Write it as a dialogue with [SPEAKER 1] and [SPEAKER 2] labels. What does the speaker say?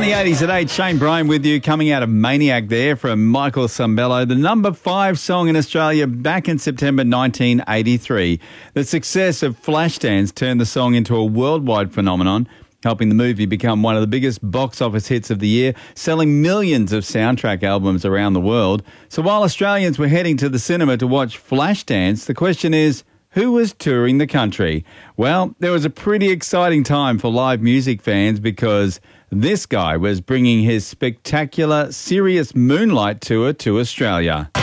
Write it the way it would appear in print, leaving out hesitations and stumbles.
[SPEAKER 1] the 80s at 8, Shane Bryan with you, coming out of Maniac there from Michael Sambello, the number 5 song in Australia back in September 1983. The success of Flashdance turned the song into a worldwide phenomenon, helping the movie become one of the biggest box office hits of the year, selling millions of soundtrack albums around the world. So while Australians were heading to the cinema to watch Flashdance, the question is, who was touring the country? Well, there was a pretty exciting time for live music fans because this guy was bringing his spectacular Sirius Moonlight tour to Australia.